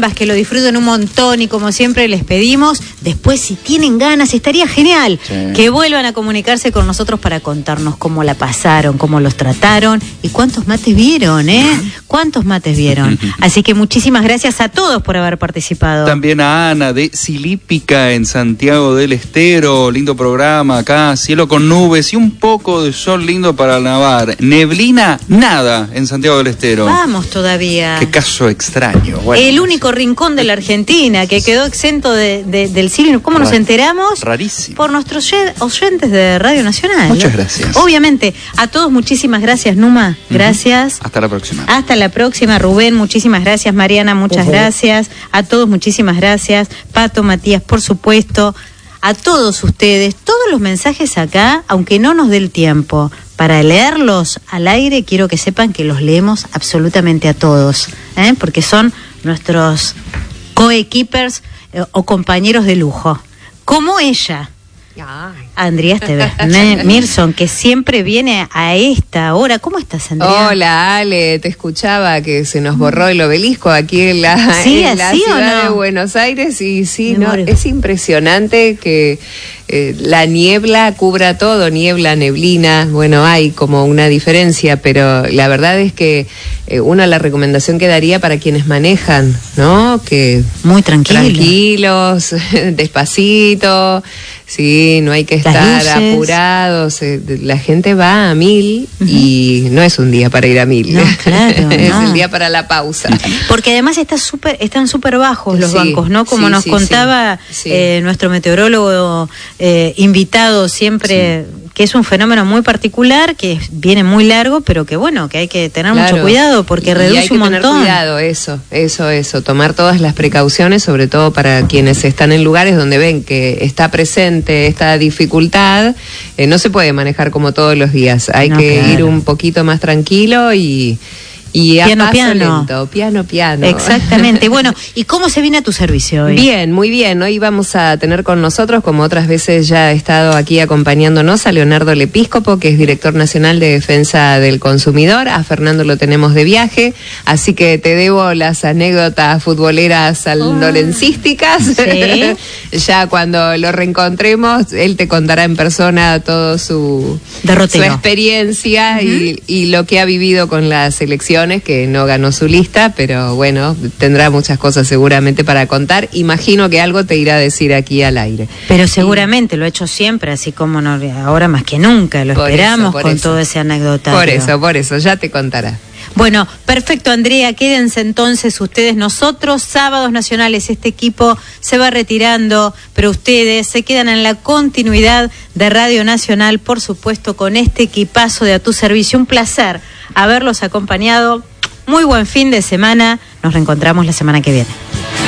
ambas, que lo disfruten un montón y como siempre les pedimos, después si tienen ganas, estaría genial que vuelvan a comunicarse con nosotros para contarnos cómo la pasaron, cómo los trataron y cuántos mates vieron, cuántos mates vieron. Así que muchísimas gracias a todos por haber participado. También a Ana de Silípica en Santiago del Estero, lindo programa acá, cielo con nubes y un poco de sol lindo para lavar. Neblina, nada en Santiago del Estero. Vamos todavía. Qué caso extraño. Bueno, el único rincón de la Argentina que quedó exento del cielo. ¿Cómo nos enteramos? Rarísimo. Por nuestros oyentes de Radio Nacional. Muchas gracias. Obviamente, a todos muchísimas gracias, Numa. Gracias. Hasta la próxima. Hasta la próxima, Rubén. Muchísimas gracias, Mariana. Muchas gracias. A todos muchísimas gracias. Pato, Matías, por supuesto. A todos ustedes, todos los mensajes acá, aunque no nos dé el tiempo para leerlos al aire, quiero que sepan que los leemos absolutamente a todos, porque son nuestros coequippers o compañeros de lujo, como ella. Andrea Mirson, que siempre viene a esta hora. ¿Cómo estás, Andrea? Hola, Ale, te escuchaba que se nos borró el obelisco aquí en la ciudad de Buenos Aires y sí, no, es impresionante que la niebla cubra todo, neblina, bueno, hay como una diferencia, pero la verdad es que la recomendación que daría para quienes manejan, ¿no? Que muy tranquilos, despacito, sí, no hay que estar apurados, la gente va a 1000 y no es un día para ir a 1000, no, claro, es el día para la pausa. Porque además están súper bajos los bancos, ¿no? Como nos contaba nuestro meteorólogo invitado siempre, que es un fenómeno muy particular, que viene muy largo, pero que bueno, que hay que tener mucho cuidado porque reduce un montón. Hay que tener cuidado, eso, tomar todas las precauciones, sobre todo para quienes están en lugares donde ven que está presente esta dificultad, no se puede manejar como todos los días, hay que ir un poquito más tranquilo y piano, lento, piano. Exactamente. Bueno, ¿y cómo se viene a tu servicio hoy? Bien, muy bien. Hoy vamos a tener con nosotros, como otras veces ya ha estado aquí acompañándonos, a Leonardo Lepíscopo, que es director nacional de Defensa del Consumidor. A Fernando lo tenemos de viaje, así que te debo las anécdotas futboleras saldolencísticas. ¿Sí? Ya cuando lo reencontremos, él te contará en persona todo su experiencia y lo que ha vivido con la selección, que no ganó su lista, pero bueno, tendrá muchas cosas seguramente para contar. Imagino que algo te irá a decir aquí al aire. Pero seguramente lo he hecho siempre, así como ahora más que nunca, lo esperamos con todo ese anecdotario. Por eso, ya te contará. Bueno, perfecto, Andrea, quédense entonces ustedes. Nosotros, Sábados Nacionales, este equipo se va retirando, pero ustedes se quedan en la continuidad de Radio Nacional, por supuesto, con este equipazo de A Tu Servicio. Un placer haberlos acompañado. Muy buen fin de semana. Nos reencontramos la semana que viene.